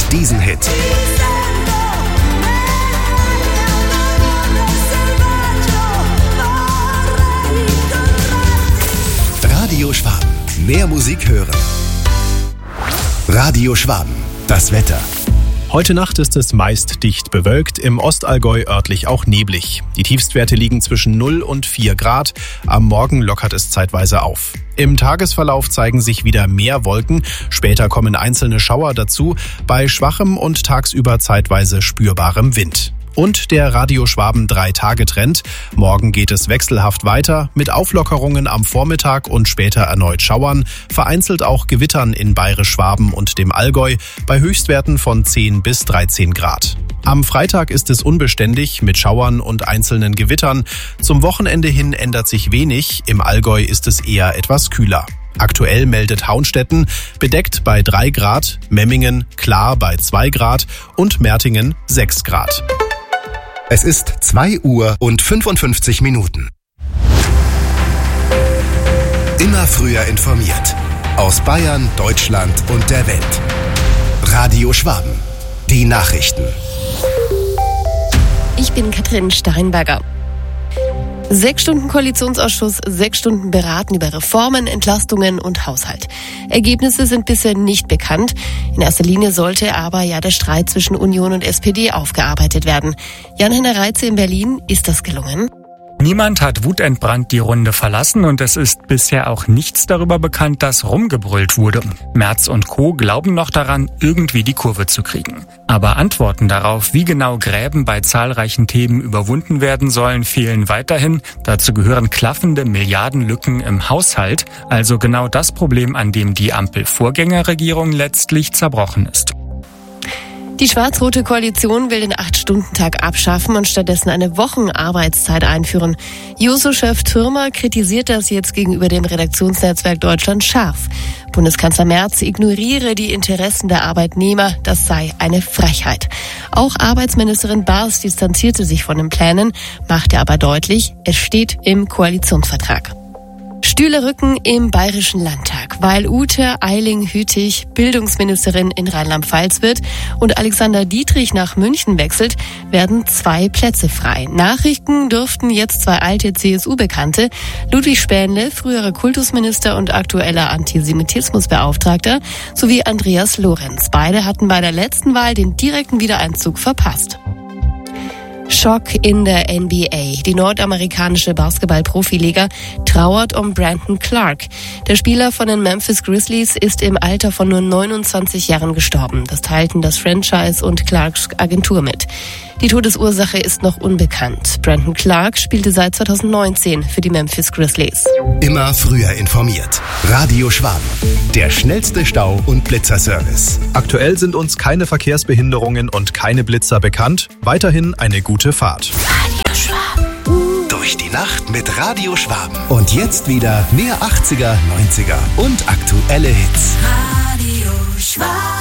diesen Hit. Radio Schwaben. Mehr Musik hören. Radio Schwaben. Das Wetter. Heute Nacht ist es meist dicht bewölkt, im Ostallgäu örtlich auch neblig. Die Tiefstwerte liegen zwischen 0 und 4 Grad. Am Morgen lockert es zeitweise auf. Im Tagesverlauf zeigen sich wieder mehr Wolken. Später kommen einzelne Schauer dazu, bei schwachem und tagsüber zeitweise spürbarem Wind. Und der Radio Schwaben 3-Tage-Trend. Morgen geht es wechselhaft weiter, mit Auflockerungen am Vormittag und später erneut Schauern, vereinzelt auch Gewittern in Bayerisch-Schwaben und dem Allgäu, bei Höchstwerten von 10 bis 13 Grad. Am Freitag ist es unbeständig mit Schauern und einzelnen Gewittern. Zum Wochenende hin ändert sich wenig, im Allgäu ist es eher etwas kühler. Aktuell meldet Haunstetten bedeckt bei 3 Grad, Memmingen klar bei 2 Grad und Mertingen 6 Grad. Es ist 2 Uhr und 55 Minuten. Immer früher informiert. Aus Bayern, Deutschland und der Welt. Radio Schwaben. Die Nachrichten. Ich bin Katrin Steinberger. 6 Stunden Koalitionsausschuss, 6 Stunden beraten über Reformen, Entlastungen und Haushalt. Ergebnisse sind bisher nicht bekannt. In erster Linie sollte aber der Streit zwischen Union und SPD aufgearbeitet werden. Jan-Henner Reitze in Berlin, ist das gelungen? Niemand hat wutentbrannt die Runde verlassen und es ist bisher auch nichts darüber bekannt, dass rumgebrüllt wurde. Merz und Co. glauben noch daran, irgendwie die Kurve zu kriegen. Aber Antworten darauf, wie genau Gräben bei zahlreichen Themen überwunden werden sollen, fehlen weiterhin. Dazu gehören klaffende Milliardenlücken im Haushalt, also genau das Problem, an dem die Ampel-Vorgängerregierung letztlich zerbrochen ist. Die schwarz-rote Koalition will den 8-Stunden-Tag abschaffen und stattdessen eine Wochenarbeitszeit einführen. Juso-Chef Thürmer kritisiert das jetzt gegenüber dem Redaktionsnetzwerk Deutschland scharf. Bundeskanzler Merz ignoriere die Interessen der Arbeitnehmer, das sei eine Frechheit. Auch Arbeitsministerin Baas distanzierte sich von den Plänen, machte aber deutlich, es steht im Koalitionsvertrag. Stühle rücken im Bayerischen Landtag, weil Ute Eiling-Hütig Bildungsministerin in Rheinland-Pfalz wird und Alexander Dietrich nach München wechselt, werden 2 Plätze frei. Nachrichten dürften jetzt 2 alte CSU-Bekannte, Ludwig Spähnle, früherer Kultusminister und aktueller Antisemitismusbeauftragter, sowie Andreas Lorenz. Beide hatten bei der letzten Wahl den direkten Wiedereinzug verpasst. Schock in der NBA. Die nordamerikanische Basketball-Profiliga trauert um Brandon Clark. Der Spieler von den Memphis Grizzlies ist im Alter von nur 29 Jahren gestorben. Das teilten das Franchise und Clarks Agentur mit. Die Todesursache ist noch unbekannt. Brandon Clark spielte seit 2019 für die Memphis Grizzlies. Immer früher informiert. Radio Schwaben. Der schnellste Stau- und Blitzerservice. Aktuell sind uns keine Verkehrsbehinderungen und keine Blitzer bekannt. Weiterhin eine gute Fahrt. Radio Schwaben. Durch die Nacht mit Radio Schwaben. Und jetzt wieder mehr 80er, 90er und aktuelle Hits. Radio Schwaben.